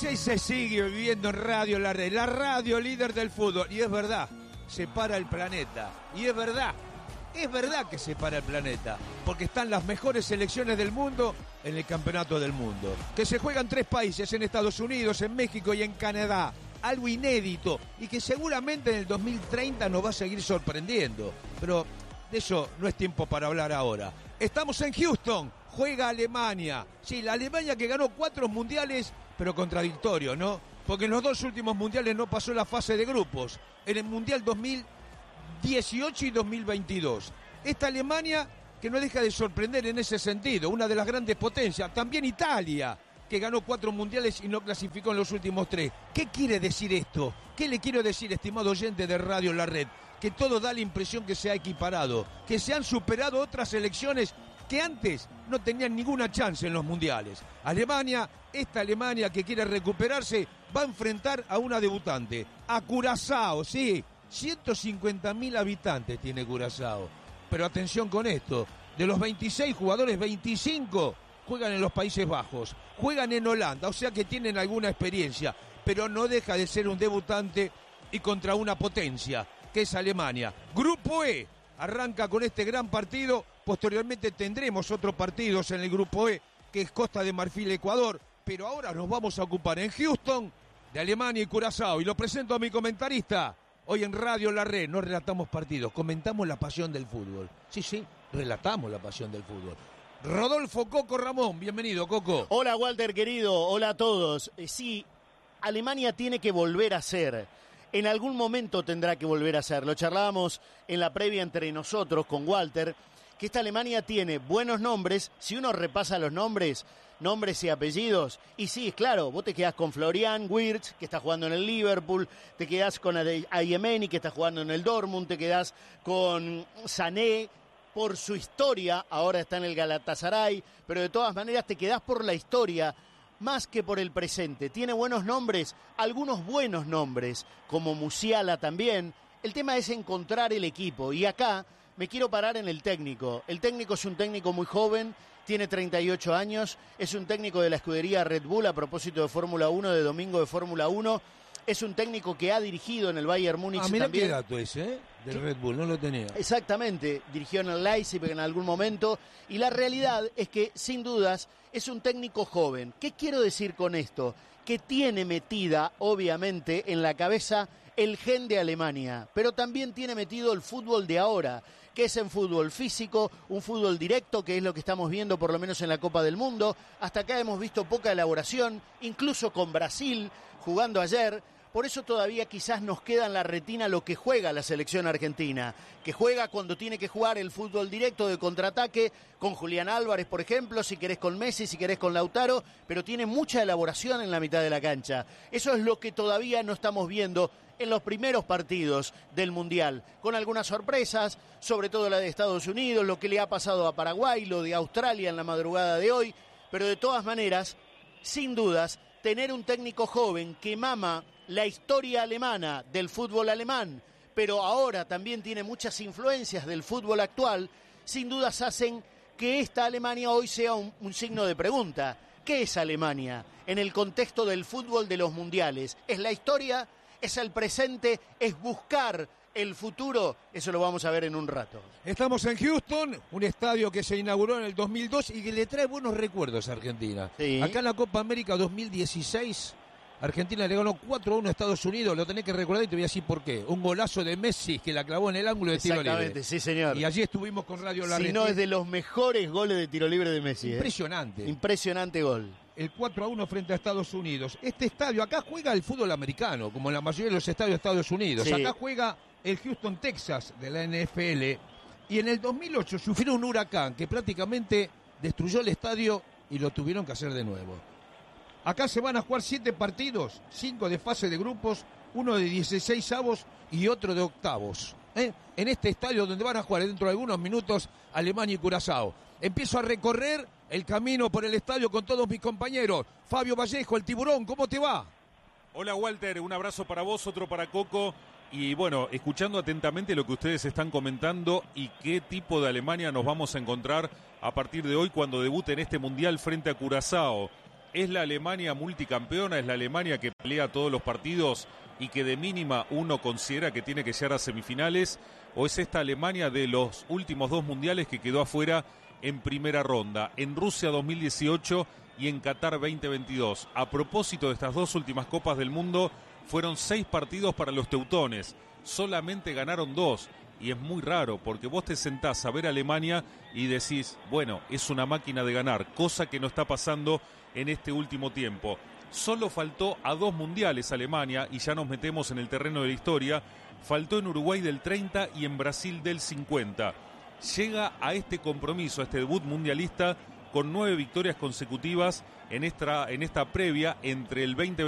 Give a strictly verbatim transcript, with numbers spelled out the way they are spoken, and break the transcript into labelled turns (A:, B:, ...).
A: Sí, se sigue viviendo en Radio La Red, la radio líder del fútbol. Y es verdad, separa el planeta. Y es verdad, es verdad que separa el planeta. Porque están las mejores selecciones del mundo en el campeonato del mundo. Que se juegan tres países, en Estados Unidos, en México y en Canadá. Algo inédito y que seguramente en el dos mil treinta nos va a seguir sorprendiendo. Pero de eso no es tiempo para hablar ahora. Estamos en Houston, juega Alemania. Sí, la Alemania que ganó cuatro mundiales, pero contradictorio, ¿no? Porque en los dos últimos mundiales no pasó la fase de grupos. En el Mundial dos mil dieciocho y dos mil veintidós. Esta Alemania que no deja de sorprender en ese sentido, una de las grandes potencias. También Italia, que ganó cuatro mundiales y no clasificó en los últimos tres. ¿Qué quiere decir esto? ¿Qué le quiero decir, estimado oyente de Radio La Red? Que todo da la impresión que se ha equiparado, que se han superado otras selecciones que antes no tenían ninguna chance en los mundiales. Alemania, esta Alemania que quiere recuperarse, va a enfrentar a una debutante, a Curazao, sí, ciento cincuenta mil habitantes tiene Curazao. Pero atención con esto, de los veintiséis jugadores, veinticinco juegan en los Países Bajos, juegan en Holanda, o sea que tienen alguna experiencia, pero no deja de ser un debutante y contra una potencia, que es Alemania. Grupo E arranca con este gran partido, posteriormente tendremos otros partidos en el Grupo E, que es Costa de Marfil, Ecuador, pero ahora nos vamos a ocupar en Houston de Alemania y Curazao, y lo presento a mi comentarista. Hoy en Radio La Red no relatamos partidos, comentamos la pasión del fútbol. Sí, sí, relatamos la pasión del fútbol. Rodolfo Coco Ramón, bienvenido, Coco.
B: Hola, Walter, querido, hola a todos. Eh, sí, Alemania tiene que volver a ser. En algún momento tendrá que volver a ser. Lo charlábamos en la previa entre nosotros con Walter, que esta Alemania tiene buenos nombres. Si uno repasa los nombres, nombres y apellidos, y sí, claro, vos te quedás con Florian Wirtz, que está jugando en el Liverpool, te quedás con Ayemeni, que está jugando en el Dortmund, te quedás con Sané, por su historia, ahora está en el Galatasaray, pero de todas maneras te quedás por la historia más que por el presente. Tiene buenos nombres, algunos buenos nombres, como Musiala también. El tema es encontrar el equipo, y acá me quiero parar en el técnico. El técnico es un técnico muy joven, tiene treinta y ocho años, es un técnico de la escudería Red Bull, a propósito de Fórmula uno, de domingo de Fórmula uno. Es un técnico que ha dirigido en el Bayern Múnich
A: ah, mirá
B: también.
A: Qué dato ese, ¿eh? Del ¿Qué? Red Bull, no lo tenía.
B: Exactamente, dirigió en el Leipzig en algún momento. Y la realidad es que, sin dudas, es un técnico joven. ¿Qué quiero decir con esto? Que tiene metida, obviamente, en la cabeza el gen de Alemania, pero también tiene metido el fútbol de ahora, que es en fútbol físico, un fútbol directo, que es lo que estamos viendo por lo menos en la Copa del Mundo. Hasta acá hemos visto poca elaboración, incluso con Brasil jugando ayer. Por eso todavía quizás nos queda en la retina lo que juega la selección argentina, que juega cuando tiene que jugar el fútbol directo de contraataque, con Julián Álvarez, por ejemplo, si querés con Messi, si querés con Lautaro, pero tiene mucha elaboración en la mitad de la cancha. Eso es lo que todavía no estamos viendo en los primeros partidos del Mundial, con algunas sorpresas, sobre todo la de Estados Unidos, lo que le ha pasado a Paraguay, lo de Australia en la madrugada de hoy, pero de todas maneras, sin dudas, tener un técnico joven que mama la historia alemana, del fútbol alemán, pero ahora también tiene muchas influencias del fútbol actual, sin dudas hacen que esta Alemania hoy sea un, un signo de pregunta. ¿Qué es Alemania en el contexto del fútbol de los mundiales? ¿Es la historia? ¿Es el presente? ¿Es buscar el futuro? Eso lo vamos a ver en un rato.
A: Estamos en Houston, un estadio que se inauguró en el dos mil dos y que le trae buenos recuerdos a Argentina.
B: Sí.
A: Acá en la Copa América dos mil dieciséis... Argentina le ganó cuatro a uno a Estados Unidos, lo tenés que recordar y te voy a decir por qué. Un golazo de Messi que la clavó en el ángulo de tiro libre.
B: Exactamente, sí señor.
A: Y allí estuvimos con Radio La Red.
B: Si no es de los mejores goles de tiro libre de Messi.
A: Impresionante.
B: ¿eh? Impresionante gol.
A: El cuatro a uno frente a Estados Unidos. Este estadio, acá juega el fútbol americano, como en la mayoría de los estadios de Estados Unidos.
B: Sí.
A: Acá juega el Houston Texas de la N F L. Y en el dos mil ocho sufrió un huracán que prácticamente destruyó el estadio y lo tuvieron que hacer de nuevo. Acá se van a jugar siete partidos, cinco de fase de grupos, uno de dieciséis avos y otro de octavos. ¿eh? En este estadio donde van a jugar dentro de algunos minutos Alemania y Curazao. Empiezo a recorrer el camino por el estadio con todos mis compañeros. Fabio Vallejo, el Tiburón, ¿cómo te va?
C: Hola Walter, un abrazo para vos, otro para Coco. Y bueno, escuchando atentamente lo que ustedes están comentando y qué tipo de Alemania nos vamos a encontrar a partir de hoy cuando debute en este Mundial frente a Curazao. ¿Es la Alemania multicampeona? ¿Es la Alemania que pelea todos los partidos y que de mínima uno considera que tiene que llegar a semifinales? ¿O es esta Alemania de los últimos dos mundiales que quedó afuera en primera ronda, en Rusia dos mil dieciocho y en Qatar veinte veintidós? A propósito de estas dos últimas Copas del Mundo, fueron seis partidos para los teutones, solamente ganaron dos. Y es muy raro, porque vos te sentás a ver a Alemania y decís, bueno, es una máquina de ganar, cosa que no está pasando en este último tiempo. Solo faltó a dos mundiales Alemania, y ya nos metemos en el terreno de la historia. Faltó en Uruguay del treinta y en Brasil del cincuenta. Llega a este compromiso, a este debut mundialista, con nueve victorias consecutivas en esta, en esta previa entre el veinte